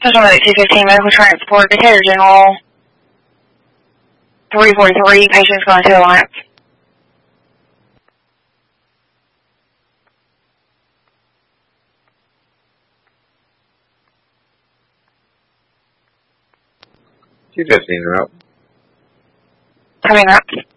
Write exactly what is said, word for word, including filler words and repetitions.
Special two fifteen medical transport, Decatur General, three four three, patients going to Alliance. two fifteen, route. Coming up.